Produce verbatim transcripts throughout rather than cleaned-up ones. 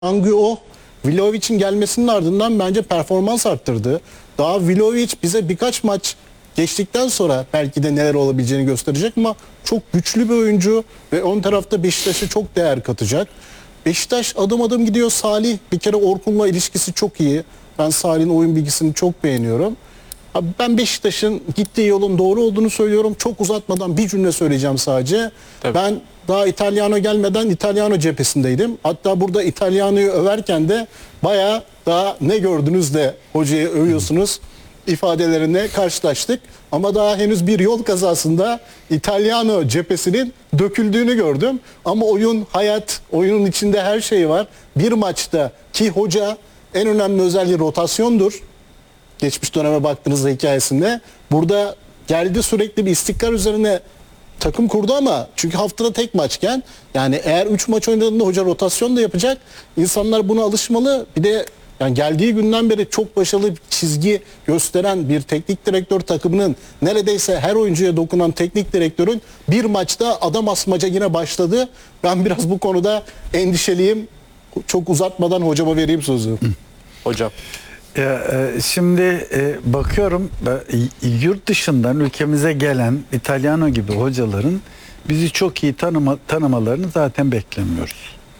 Angü o Vlahovic'in gelmesinin ardından bence performans arttırdı. Daha Vlahovic bize birkaç maç geçtikten sonra belki de neler olabileceğini gösterecek ama çok güçlü bir oyuncu ve ön tarafta Beşiktaş'a çok değer katacak. Beşiktaş adım adım gidiyor. Salih bir kere Orkun'la ilişkisi çok iyi. Ben Salih'in oyun bilgisini çok beğeniyorum. Abi ben Beşiktaş'ın gittiği yolun doğru olduğunu söylüyorum. Çok uzatmadan bir cümle söyleyeceğim sadece. Tabii. Ben daha İtalyano gelmeden İtalyano cephesindeydim. Hatta burada İtalyano'yu överken de bayağı daha ne gördünüz de hocayı övüyorsunuz ifadelerine karşılaştık. Ama daha henüz bir yol kazasında İtalyano cephesinin döküldüğünü gördüm. Ama oyun, hayat, oyunun içinde her şey var. Bir maçta ki hoca en önemli özelliği rotasyondur. Geçmiş döneme baktığınızda hikayesinde. Burada geldi sürekli bir istikrar üzerine takım kurdu ama çünkü haftada tek maçken yani eğer üç maç oynadığında hoca rotasyon da yapacak. İnsanlar buna alışmalı. Bir de yani geldiği günden beri çok başarılı bir çizgi gösteren bir teknik direktör takımının neredeyse her oyuncuya dokunan teknik direktörün bir maçta adam asmaca yine başladı. Ben biraz bu konuda endişeliyim. Çok uzatmadan hocama vereyim sözü. Hocam. Şimdi bakıyorum yurt dışından ülkemize gelen İtalyano gibi hocaların bizi çok iyi tanıma, tanımalarını zaten beklemiyoruz.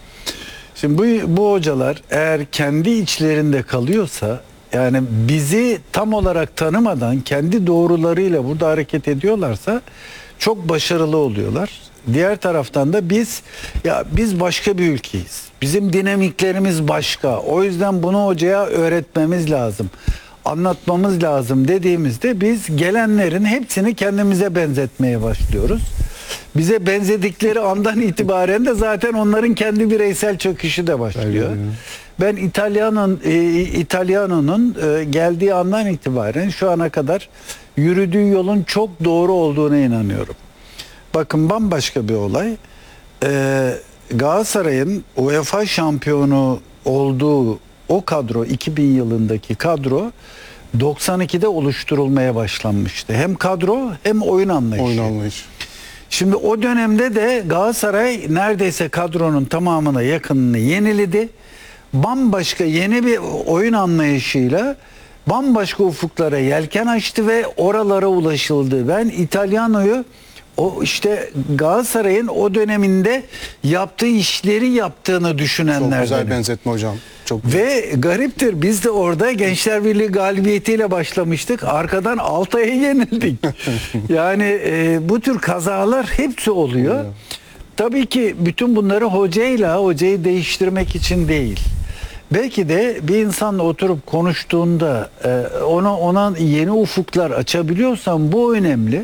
Şimdi bu, bu hocalar eğer kendi içlerinde kalıyorsa yani bizi tam olarak tanımadan kendi doğrularıyla burada hareket ediyorlarsa çok başarılı oluyorlar. Diğer taraftan da biz ya biz başka bir ülkeyiz. Bizim dinamiklerimiz başka. O yüzden bunu hocaya öğretmemiz lazım. Anlatmamız lazım dediğimizde biz gelenlerin hepsini kendimize benzetmeye başlıyoruz. Bize benzedikleri andan itibaren de zaten onların kendi bireysel çöküşü de başlıyor. Ben İtalyano'nun e, İtalyano'nun e, geldiği andan itibaren şu ana kadar yürüdüğü yolun çok doğru olduğuna inanıyorum. Bakın bambaşka bir olay. Ee, Galatasaray'ın UEFA şampiyonu olduğu o kadro, iki bin yılındaki kadro doksan ikide oluşturulmaya başlanmıştı. Hem kadro hem oyun anlayışı. Oyun anlayışı. Şimdi o dönemde de Galatasaray neredeyse kadronun tamamına yakınını yeniledi. Bambaşka yeni bir oyun anlayışıyla bambaşka ufuklara yelken açtı ve oralara ulaşıldı. Ben İtalyano'yu o işte Galatasaray'ın o döneminde yaptığı işleri yaptığını düşünenlerden. Çok güzel benzetme hocam. Çok güzel. Ve gariptir biz de orada Gençler Birliği galibiyetiyle başlamıştık. Arkadan Altay'a yenildik. Yani e, bu tür kazalar hepsi oluyor. Evet. Tabii ki bütün bunları hocayla hocayı değiştirmek için değil. Belki de bir insanla oturup konuştuğunda e, ona ona yeni ufuklar açabiliyorsan bu önemli.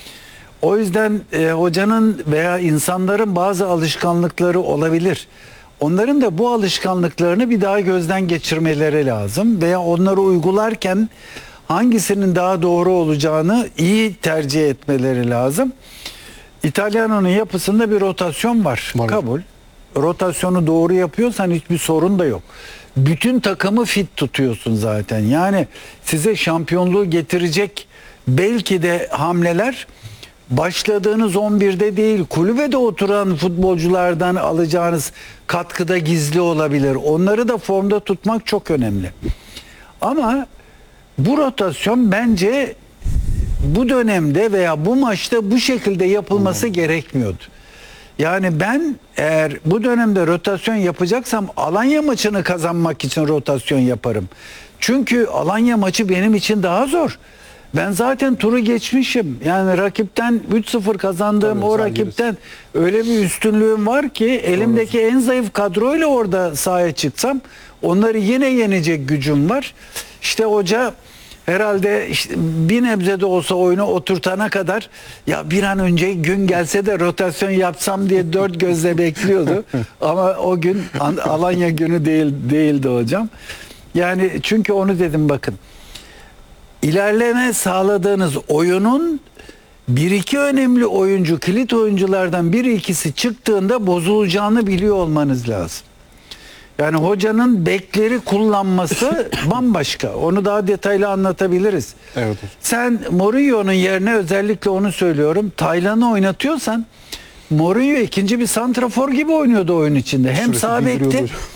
O yüzden e, hocanın veya insanların bazı alışkanlıkları olabilir. Onların da bu alışkanlıklarını bir daha gözden geçirmeleri lazım. Veya onları uygularken hangisinin daha doğru olacağını iyi tercih etmeleri lazım. İtalyano'nun yapısında bir rotasyon var. var. Kabul. Rotasyonu doğru yapıyorsan hiçbir sorun da yok. Bütün takımı fit tutuyorsun zaten. Yani size şampiyonluğu getirecek belki de hamleler başladığınız on birde değil, kulübede oturan futbolculardan alacağınız katkıda gizli olabilir. Onları da formda tutmak çok önemli. Ama bu rotasyon bence bu dönemde veya bu maçta bu şekilde yapılması hmm. gerekmiyordu. Yani ben eğer bu dönemde rotasyon yapacaksam Alanya maçını kazanmak için rotasyon yaparım. Çünkü Alanya maçı benim için daha zor. Ben zaten turu geçmişim. Yani rakipten üç sıfır kazandığım Tabii, o rakipten gerisi. Öyle bir üstünlüğüm var ki elimdeki en zayıf kadroyla orada sahaya çıksam onları yine yenecek gücüm var. İşte hoca herhalde işte bir nebze de olsa oyunu oturtana kadar ya bir an önce gün gelse de rotasyon yapsam diye dört gözle bekliyordu. Ama o gün Alanya günü değil değildi hocam. Yani çünkü onu dedim bakın. İlerleme sağladığınız oyunun bir iki önemli oyuncu, kilit oyunculardan biri ikisi çıktığında bozulacağını biliyor olmanız lazım. Yani hocanın bekleri kullanması bambaşka. Onu daha detaylı anlatabiliriz. Evet. Sen Mourinho'nun yerine özellikle onu söylüyorum. Taylan'ı oynatıyorsan Mourinho ikinci bir santrafor gibi oynuyordu oyun içinde. Hem Sürekli sağ bekte